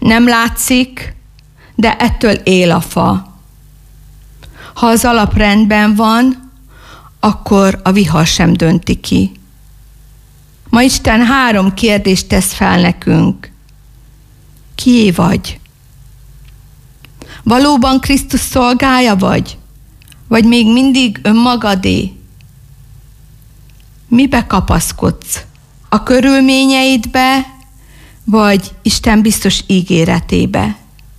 Nem látszik, de ettől él a fa. Ha az alap rendben van, akkor a vihar sem dönti ki. Ma Isten 3 kérdést tesz fel nekünk. Kié vagy? Valóban Krisztus szolgája vagy? Vagy még mindig önmagadé? Mibe kapaszkodsz? A körülményeidbe, vagy Isten biztos ígéretébe?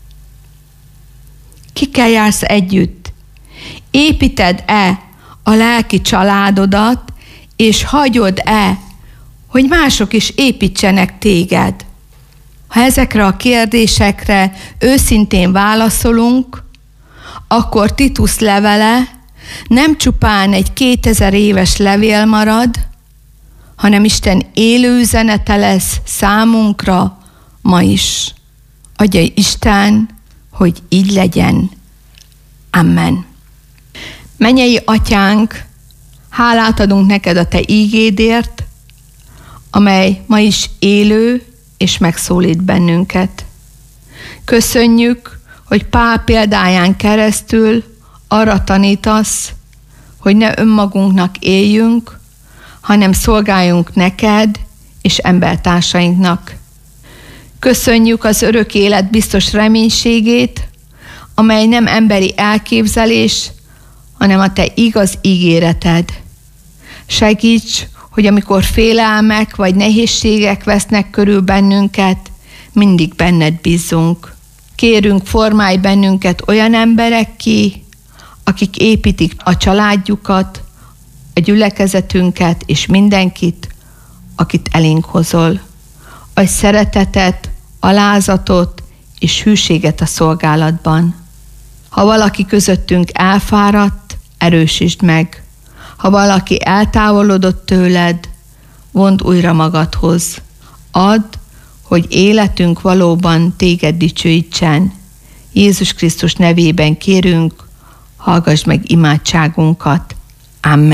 Kikkel jársz együtt? Építed-e a lelki családodat, és hagyod-e, hogy mások is építsenek téged? Ha ezekre a kérdésekre őszintén válaszolunk, akkor Titus levele nem csupán egy 2000 éves levél marad, hanem Isten élő üzenete lesz számunkra ma is. Adja Isten, hogy így legyen. Amen. Mennyei Atyánk, hálát adunk neked a te ígédért, amely ma is élő és megszólít bennünket. Köszönjük, hogy Pál példáján keresztül arra tanítasz, hogy ne önmagunknak éljünk, hanem szolgáljunk neked és embertársainknak. Köszönjük az örök élet biztos reménységét, amely nem emberi elképzelés, hanem a te igaz ígéreted. Segíts, hogy amikor félelmek vagy nehézségek vesznek körül bennünket, mindig benned bízzunk. Kérünk, formálj bennünket olyan emberekké, akik építik a családjukat, a gyülekezetünket és mindenkit, akit elénk hozol. Adj szeretetet, alázatot és hűséget a szolgálatban. Ha valaki közöttünk elfáradt, erősítsd meg. Ha valaki eltávolodott tőled, vondd újra magadhoz. Add, hogy életünk valóban téged dicsőítsen. Jézus Krisztus nevében kérünk, hallgass meg imádságunkat. Amen.